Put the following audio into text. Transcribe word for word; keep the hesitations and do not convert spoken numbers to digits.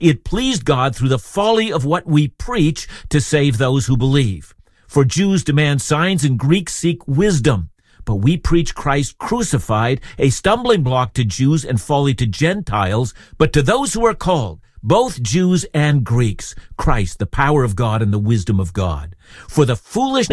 It pleased God through the folly of what we preach to save those who believe. For Jews demand signs and Greeks seek wisdom. But we preach Christ crucified, a stumbling block to Jews and folly to Gentiles, but to those who are called, both Jews and Greeks, Christ, the power of God and the wisdom of God. For the foolishness